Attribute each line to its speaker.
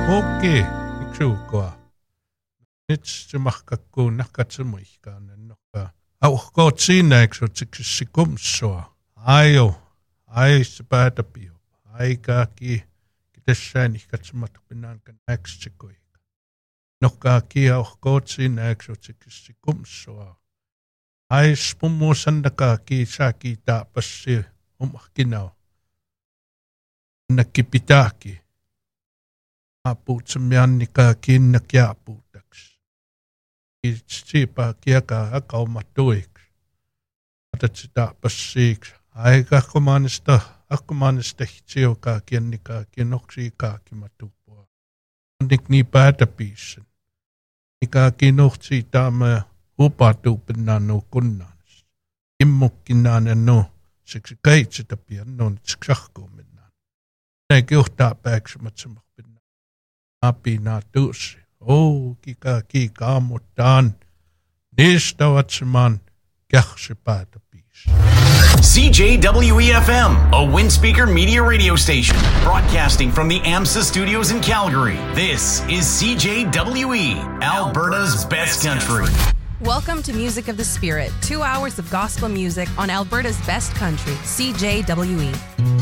Speaker 1: Okei, iksuukoa. Nyt se mahkakkuun nakatsemuihkaan ennokkaa. Auhkoot siinä eksotsiksi kumsoa. Ai se päätäpio. Aikaakin. Kitessään ihkatsemat pinankan äksikoika. Nokkaakin auhkoot siinä eksotsiksi kumsoa. Ai spummu sandakaakin saakin taapassi omahkinao. Näkki pitääkin. Apuutsemme annikaa kinna kiapuutaksi. Siipaa kiekaa hakaumattuiksi. Otat sitä passiiksi. Aika akkumaanista hitsiukaa kiennikaa kiennoksiikaa kimatupua. Annik niin päätäpiisen. Nikaa kiennoksii taama upatuupinnaan nuu kunnaanis. Kimmukkinaan ja nuu. Siksi kaitseta pian nuun tsahkuuminnaan. Näin johtaa pääksymätsemä pinnaan. Apina tuusi. Kika ammutaan. Niistä vatsemaan kähsi päätä piisi.
Speaker 2: CJWE-FM, a Windspeaker media radio station, broadcasting from the AMSA studios in Calgary. This is CJWE, Alberta's best country.
Speaker 3: Welcome to Music of the Spirit, 2 hours of gospel music on Alberta's best country, CJWE.